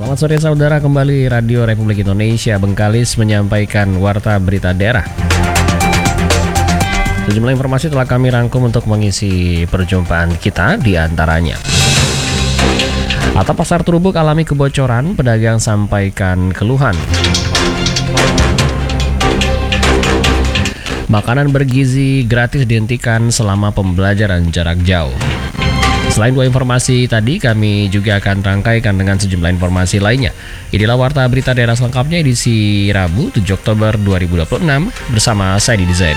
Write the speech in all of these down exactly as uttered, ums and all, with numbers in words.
Selamat sore saudara, kembali Radio Republik Indonesia Bengkalis menyampaikan Warta Berita Daerah. Sejumlah informasi telah kami rangkum untuk mengisi perjumpaan kita, di antaranya Atap Pasar Trubuk alami kebocoran, pedagang sampaikan keluhan. Makanan bergizi gratis dihentikan selama pembelajaran jarak jauh. Selain dua informasi tadi, kami juga akan rangkaikan dengan sejumlah informasi lainnya. Inilah Warta Berita Daerah selengkapnya edisi Rabu tujuh Oktober dua ribu dua puluh enam bersama saya Didi Zaidi.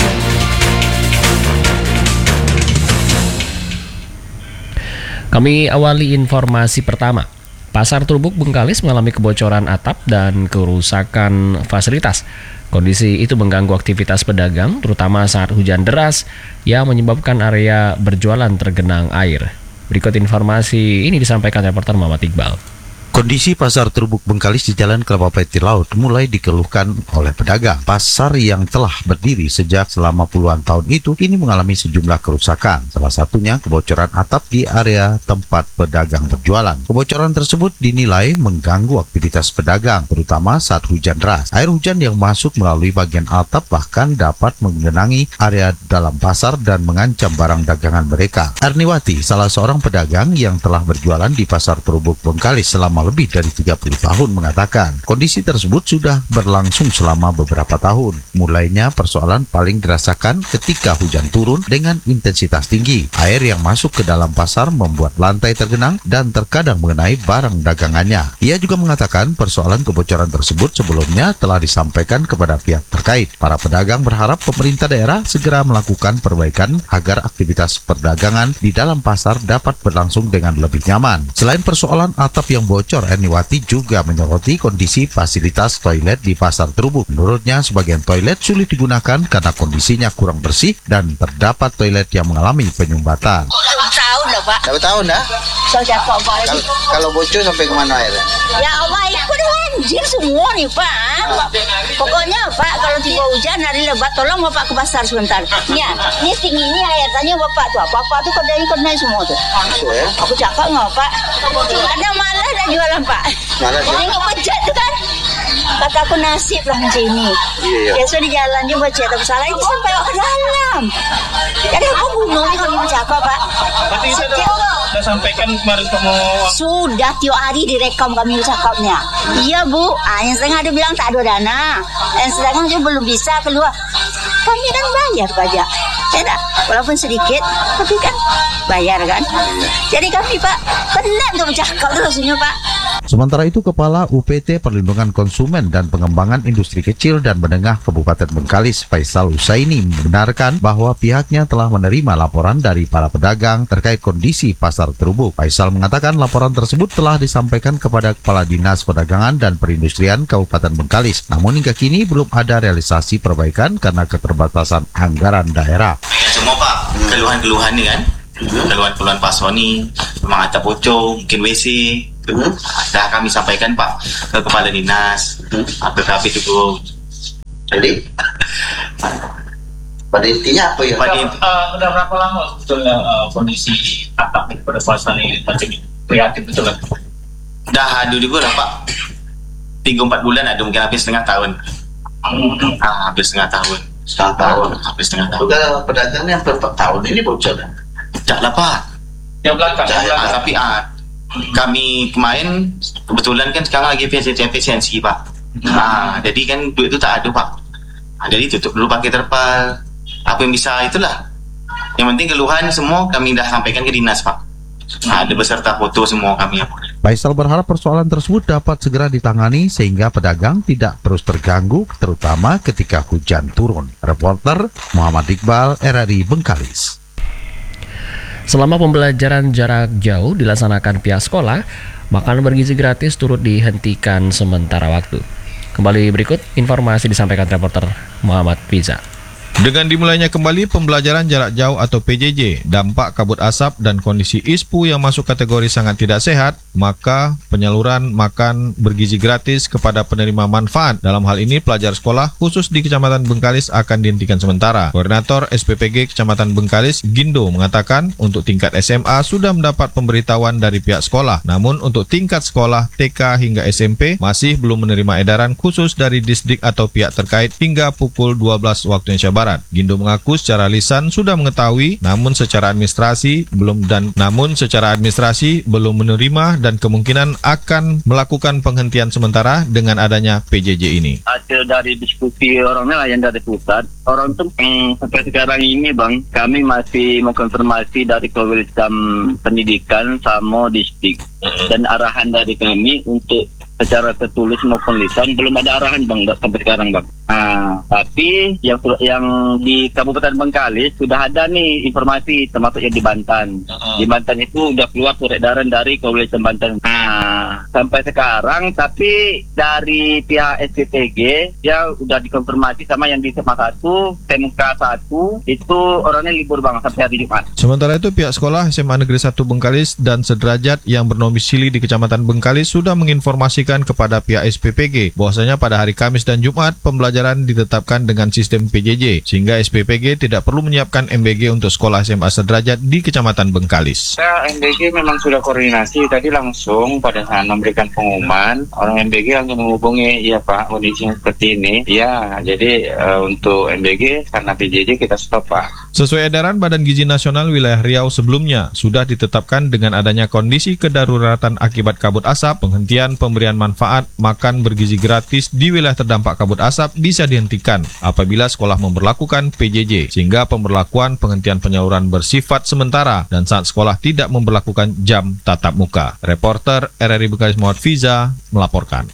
Kami awali informasi pertama. Pasar Trubuk Bengkalis mengalami kebocoran atap dan kerusakan fasilitas. Kondisi itu mengganggu aktivitas pedagang, terutama saat hujan deras yang menyebabkan area berjualan tergenang air. Berikut informasi ini disampaikan reporter Muhammad Iqbal. Kondisi Pasar Trubuk Bengkalis di Jalan Kelapa Peti Laut mulai dikeluhkan oleh pedagang. Pasar yang telah berdiri sejak selama puluhan tahun itu kini mengalami sejumlah kerusakan. Salah satunya kebocoran atap di area tempat pedagang berjualan. Kebocoran tersebut dinilai mengganggu aktivitas pedagang, terutama saat hujan deras. Air hujan yang masuk melalui bagian atap bahkan dapat menggenangi area dalam pasar dan mengancam barang dagangan mereka. Erniwati, salah seorang pedagang yang telah berjualan di Pasar Trubuk Bengkalis selama lebih dari tiga puluh tahun, mengatakan kondisi tersebut sudah berlangsung selama beberapa tahun. Mulainya persoalan paling dirasakan ketika hujan turun dengan intensitas tinggi. Air yang masuk ke dalam pasar membuat lantai tergenang dan terkadang mengenai barang dagangannya. Ia juga mengatakan persoalan kebocoran tersebut sebelumnya telah disampaikan kepada pihak terkait. Para pedagang berharap pemerintah daerah segera melakukan perbaikan agar aktivitas perdagangan di dalam pasar dapat berlangsung dengan lebih nyaman. Selain persoalan atap yang bocor, Erniwati juga menyoroti kondisi fasilitas toilet di Pasar Trubuk. Menurutnya, sebagian toilet sulit digunakan karena kondisinya kurang bersih dan terdapat toilet yang mengalami penyumbatan. Tahun dah, Pak. Berapa tahun dah? Saya cakap, Pak. Kalau, kalau bocor sampai ke mana airnya? Ya Allah, ikut banjir semua nih, Pak. Pokoknya, Pak, kalau tiba hujan hari lebat, tolong Bapak ke pasar sebentar. Ya, ini tinggi ini air tanya Bapak tuh. Bapak tuh kodai kodai semua tuh. Masuk ya? Aku cakap nggak, Pak. Ada malah ada jualan, Pak. Mana sih? Ini nggak pecah tuh kan? Kata aku nasib lah macam ini. Iya, iya. Biasa di jalan dia baca tapi salah itu sampai ke dalam. Jadi aku bunuh nih kalau cakap, Pak. Berarti kita sudah, sudah sampaikan kemarin kamu. Sudah tiap hari direkam kami cakapnya. Iya Bu, ah, yang setengah ada bilang tak ada dana, yang setengah juga belum bisa keluar. Kami kan bayar pajak, tidak, walaupun sedikit, tapi kan bayar kan. Jadi kami Pak, penat untuk bercakap tu rasanya Pak. Sementara itu, Kepala U P T Perlindungan Konsumen dan Pengembangan Industri Kecil dan Menengah Kabupaten Bengkalis, Faisal Husaini, membenarkan bahwa pihaknya telah menerima laporan dari para pedagang terkait kondisi Pasar Trubuk. Faisal mengatakan laporan tersebut telah disampaikan kepada Kepala Dinas Perdagangan dan Perindustrian Kabupaten Bengkalis. Namun hingga kini belum ada realisasi perbaikan karena keterbatasan anggaran daerah. Semua Pak, keluhan-keluhan ni kan, keluhan-keluhan pasar ni memang atap bocor, mungkin W C. Hmm. Dah kami sampaikan Pak ke Kepala Dinas, hmm. ke K P Teguh. Jadi pada intinya apa ya? Pada inti, uh, udah berapa lama sebetulnya uh, kondisi atap pada pasar ini macam ini? Prihatin betul kan? Dah ada juga lah Pak. tiga empat bulan ada, mungkin hampir setengah tahun. Hmm. Ah, hampir setengah tahun. Setengah tahun. Hampir setengah tahun. Bukan pedagang yang per tahun ini bocor. Tak lah Pak. Yang belakang. Tak, yang belakang. Ah, tapi ah, kami kemarin kebetulan kan sekarang lagi efisiensi Pak. Hmm. Ah, jadi kan duit tu tak ada Pak. Ah, jadi tutup dulu pakai terpal. Apa yang bisa itulah. Yang penting keluhan semua kami dah sampaikan ke dinas Pak. Ah, ada beserta foto semua kami. Faisal berharap persoalan tersebut dapat segera ditangani sehingga pedagang tidak terus terganggu, terutama ketika hujan turun. Reporter Muhammad Iqbal, R R I Bengkalis. Selama pembelajaran jarak jauh dilaksanakan pihak sekolah, makanan bergizi gratis turut dihentikan sementara waktu. Kembali berikut informasi disampaikan reporter Muhammad Fiza. Dengan dimulainya kembali pembelajaran jarak jauh atau P J J, dampak kabut asap dan kondisi I S P U yang masuk kategori sangat tidak sehat, maka penyaluran makan bergizi gratis kepada penerima manfaat, dalam hal ini pelajar sekolah khusus di Kecamatan Bengkalis akan dihentikan sementara. Koordinator S P P G Kecamatan Bengkalis, Gindo, mengatakan untuk tingkat S M A sudah mendapat pemberitahuan dari pihak sekolah, namun untuk tingkat sekolah T K hingga S M P masih belum menerima edaran khusus dari Disdik atau pihak terkait hingga pukul dua belas waktu Indonesia Barat. Gindo mengaku secara lisan sudah mengetahui, namun secara administrasi belum dan namun secara administrasi belum menerima dan kemungkinan akan melakukan penghentian sementara dengan adanya P J J ini. Hasil dari diskusi orangnya lah yang dari pusat, orang tuh hmm, sampai sekarang ini bang, kami masih mengkonfirmasi dari Kewilayahan Pendidikan sama Disdik dan arahan dari kami untuk secara tertulis maupun lisan belum ada arahan bang sampai sekarang bang. Nah, tapi yang yang di Kabupaten Bengkalis sudah ada nih informasi, termasuk yang di Banten. Uh-huh. Di Banten itu udah keluar surat edaran dari Kewilayahan Banten. Nah, sampai sekarang tapi dari pihak S P P G ya udah dikonfirmasi sama yang di S M A satu, T M K satu itu orangnya libur bang sampai hari Jumat. Sementara itu pihak sekolah S M A Negeri satu Bengkalis dan sederajat yang bernomisili di Kecamatan Bengkalis sudah menginformasikan kepada pihak S P P G bahwasanya pada hari Kamis dan Jumat pembelajaran ditetapkan dengan sistem P J J sehingga S P P G tidak perlu menyiapkan M B G untuk sekolah S M A sederajat di Kecamatan Bengkalis. Ya, M B G memang sudah koordinasi tadi langsung pada saat memberikan pengumuman, orang M B G langsung menghubungi, iya Pak, kondisinya seperti ini. Ya, jadi uh, untuk M B G karena P J J kita stop Pak. Sesuai edaran Badan Gizi Nasional Wilayah Riau sebelumnya sudah ditetapkan dengan adanya kondisi kedaruratan akibat kabut asap, penghentian pemberian manfaat makan bergizi gratis di wilayah terdampak kabut asap bisa dihentikan apabila sekolah memberlakukan P J J, sehingga pemberlakuan penghentian penyaluran bersifat sementara dan saat sekolah tidak memberlakukan jam tatap muka. Reporter R R I Bengkalis Muhammad Fiza melaporkan.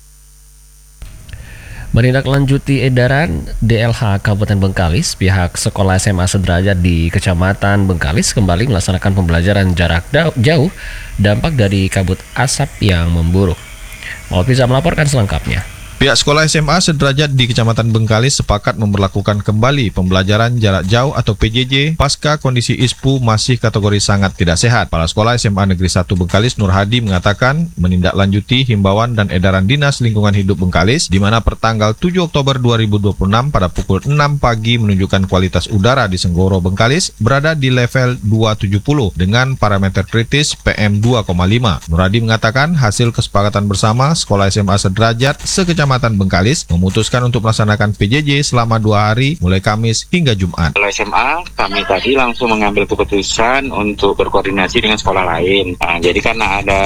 Menindaklanjuti edaran D L H Kabupaten Bengkalis, pihak sekolah S M A sederajat di Kecamatan Bengkalis kembali melaksanakan pembelajaran jarak jauh dampak dari kabut asap yang memburuk. Mau bisa melaporkan selengkapnya. Pihak sekolah S M A sederajat di Kecamatan Bengkalis sepakat memberlakukan kembali pembelajaran jarak jauh atau P J J pasca kondisi I S P U masih kategori sangat tidak sehat. Kepala Sekolah S M A Negeri satu Bengkalis Nur Hadi mengatakan menindaklanjuti himbauan dan edaran Dinas Lingkungan Hidup Bengkalis di mana pertanggal tujuh Oktober dua ribu dua puluh enam pada pukul enam pagi menunjukkan kualitas udara di Senggoro Bengkalis berada di level dua ratus tujuh puluh dengan parameter kritis P M dua koma lima. Nur Hadi mengatakan hasil kesepakatan bersama Sekolah S M A sederajat sekecamatan Kecamatan Bengkalis memutuskan untuk melaksanakan P J J selama dua hari mulai Kamis hingga Jumat. Kalau S M A kami tadi langsung mengambil keputusan untuk berkoordinasi dengan sekolah lain. Nah, jadi karena ada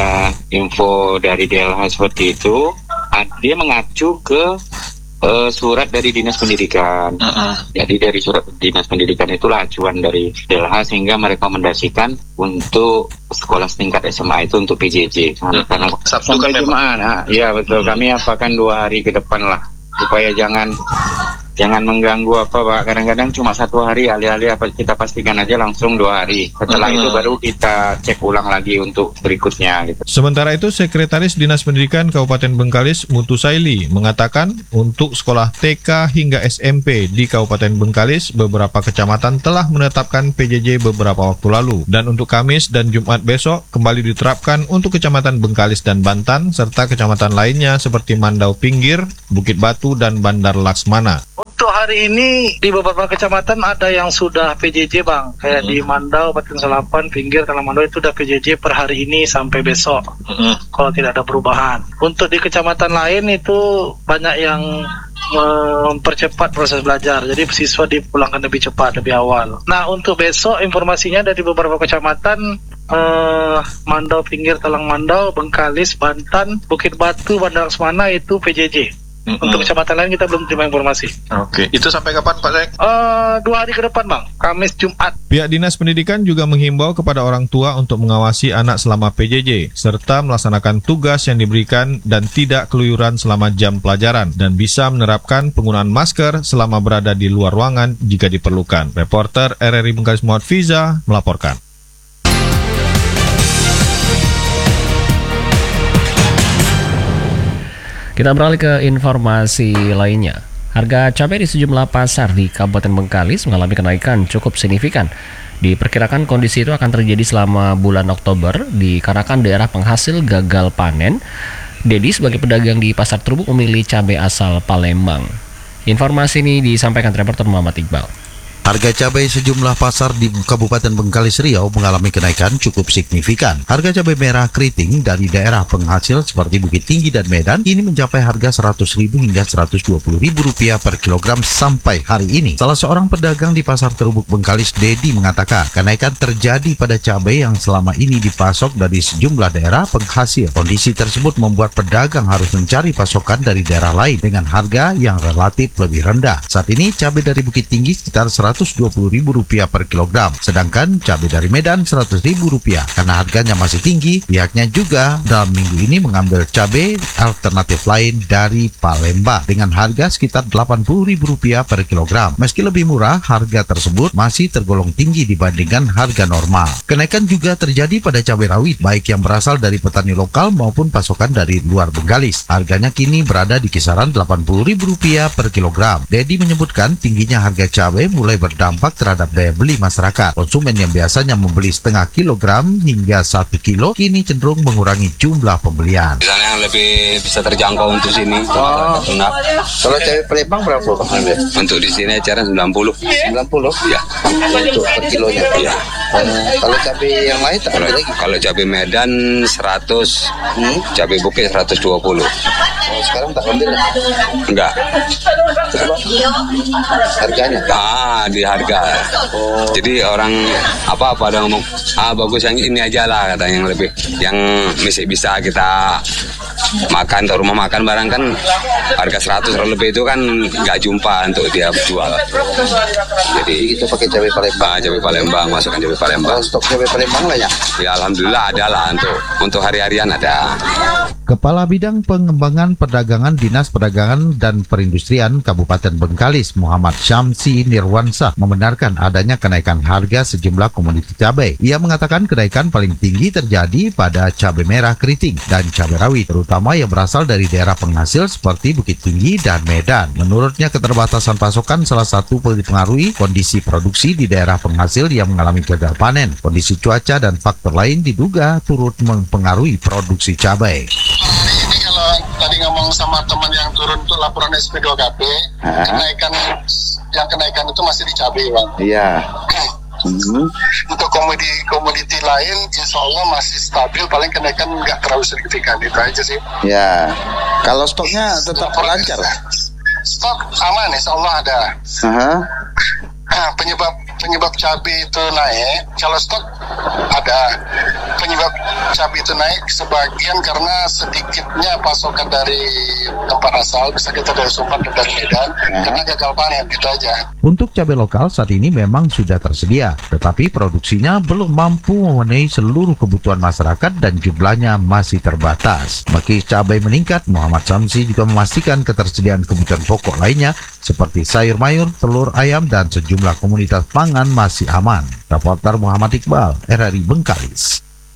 info dari D L H seperti itu, dia mengacu ke uh, surat dari Dinas Pendidikan. Uh-uh. Jadi dari surat Dinas Pendidikan itulah acuan dari D L H sehingga merekomendasikan untuk sekolah setingkat S M A itu untuk P J J. Nah, karena Sabtu kan memang. Nah, iya betul. Kami apakan dua hari ke depan lah supaya jangan jangan mengganggu apa Pak. Kadang-kadang cuma satu hari, alih-alih apa kita pastikan aja langsung dua hari. Setelah uh-huh. itu baru kita cek ulang lagi untuk berikutnya gitu. Sementara itu Sekretaris Dinas Pendidikan Kabupaten Bengkalis Mutu Saili mengatakan untuk sekolah T K hingga S M P di Kabupaten Bengkalis beberapa kecamatan telah menetapkan P J J beberapa waktu lalu dan untuk Kamis dan Jumat besok kembali diterapkan untuk Kecamatan Bengkalis dan Banten serta kecamatan lainnya seperti Mandau Pinggir, Bukit Batu dan Bandar Laksmana. Untuk hari ini di beberapa kecamatan ada yang sudah P J J bang, kayak uh-huh. di Mandau, Batin Selapan, Pinggir, Talang Mandau itu udah P J J per hari ini sampai besok uh-huh. kalau tidak ada perubahan. Untuk di kecamatan lain itu banyak yang mempercepat proses belajar, jadi siswa dipulangkan lebih cepat, lebih awal. Nah untuk besok informasinya dari beberapa kecamatan uh, Mandau, Pinggir, Talang Mandau, Bengkalis, Banten, Bukit Batu, Bandar Laksmana itu P J J. Mm-hmm. Untuk kecamatan lain kita belum terima informasi. Oke, itu sampai kapan Pak Sek? Uh, dua hari ke depan Bang, Kamis Jumat. Pihak Dinas Pendidikan juga menghimbau kepada orang tua untuk mengawasi anak selama P J J, serta melaksanakan tugas yang diberikan dan tidak keluyuran selama jam pelajaran, dan bisa menerapkan penggunaan masker selama berada di luar ruangan jika diperlukan. Reporter R R I Bengkalis Muhammad Fiza melaporkan. Kita beralih ke informasi lainnya. Harga cabai di sejumlah pasar di Kabupaten Bengkalis mengalami kenaikan cukup signifikan. Diperkirakan kondisi itu akan terjadi selama bulan Oktober dikarenakan daerah penghasil gagal panen. Dedi sebagai pedagang di Pasar Trubuk memilih cabai asal Palembang. Informasi ini disampaikan reporter Muhammad Iqbal. Harga cabai sejumlah pasar di Kabupaten Bengkalis Riau mengalami kenaikan cukup signifikan. Harga cabai merah keriting dari daerah penghasil seperti Bukit Tinggi dan Medan ini mencapai harga seratus ribu hingga seratus dua puluh ribu rupiah per kilogram sampai hari ini. Salah seorang pedagang di Pasar Trubuk Bengkalis, Dedi, mengatakan kenaikan terjadi pada cabai yang selama ini dipasok dari sejumlah daerah penghasil. Kondisi tersebut membuat pedagang harus mencari pasokan dari daerah lain dengan harga yang relatif lebih rendah. Saat ini cabai dari Bukit Tinggi sekitar seratus dua puluh ribu rupiah per kilogram, sedangkan cabai dari Medan seratus ribu rupiah. Karena harganya masih tinggi, pihaknya juga dalam minggu ini mengambil cabai alternatif lain dari Palembang dengan harga sekitar delapan puluh ribu rupiah per kilogram. Meski lebih murah, harga tersebut masih tergolong tinggi dibandingkan harga normal. Kenaikan juga terjadi pada cabai rawit, baik yang berasal dari petani lokal maupun pasokan dari luar Bengkalis. Harganya kini berada di kisaran delapan puluh ribu rupiah per kilogram. Dedi menyebutkan tingginya harga cabai mulai berdampak terhadap daya beli masyarakat. Konsumen yang biasanya membeli setengah kilogram hingga satu kilo kini cenderung mengurangi jumlah pembelian. Di sana yang lebih bisa terjangkau untuk sini. Oh. Nah, Kalau cabai Palembang berapa Pak? untuk di sini acara sembilan puluh. sembilan puluh? Ya. Untuk per kilonya. Ya. Eh, kalau cabai yang lain tak Kalau, ada lagi. kalau cabai Medan seratus, Hmm? cabai Bukit seratus dua puluh. Oh, sekarang tak ambil lah. Enggak. Harganya. Ah, di harga. Oh. Jadi orang apa-apa ada ngomong, ah bagus yang ini aja lah kata yang lebih, yang masih bisa kita makan atau rumah makan barang kan harga seratus lebih itu kan nggak jumpa untuk dia jual. Jadi Kita pakai cabai Palembang. ah, cabai Palembang, masukkan cabai Palembang. Kalau stok cabai Palembang lah ya. Ya alhamdulillah ada lah untuk untuk hari-harian ada. Kepala Bidang Pengembangan Perdagangan Dinas Perdagangan dan Perindustrian Kabupaten Bengkalis, Muhammad Syamsi Nirwansyah, membenarkan adanya kenaikan harga sejumlah komoditi cabai. Ia mengatakan kenaikan paling tinggi terjadi pada cabai merah keriting dan cabai rawit, terutama yang berasal dari daerah penghasil seperti Bukit Tinggi dan Medan. Menurutnya keterbatasan pasokan salah satu dipengaruhi kondisi produksi di daerah penghasil yang mengalami gagal panen. Kondisi cuaca dan faktor lain diduga turut mempengaruhi produksi cabai. Ini kalau tadi ngomong sama teman yang turun untuk laporan S P dua K P, Ah. kenaikan yang kenaikan itu masih di cabai, Bang. Iya. Hmm. Untuk komoditi komoditi lain, insya Allah masih stabil, paling kenaikan nggak terlalu signifikan, itu aja sih. Ya. Kalau stoknya tetap lancar. Stok aman, insya Allah ada. Aha. Nah, penyebab penyebab cabai itu naik, kalau stok ada. Penyebab cabai itu naik sebagian karena sedikitnya pasokan dari tempat asal, bisa kita dari Sumbar dan dari Medan, karena gagal panen, gitu aja. Untuk cabai lokal saat ini memang sudah tersedia, tetapi produksinya belum mampu memenuhi seluruh kebutuhan masyarakat dan jumlahnya masih terbatas. Meski cabai meningkat, Muhammad Syamsi juga memastikan ketersediaan kebutuhan pokok lainnya seperti sayur mayur, telur ayam, dan sejumlah komunitas pangan masih aman. Reporter Muhammad Iqbal, R R I Bengkalis.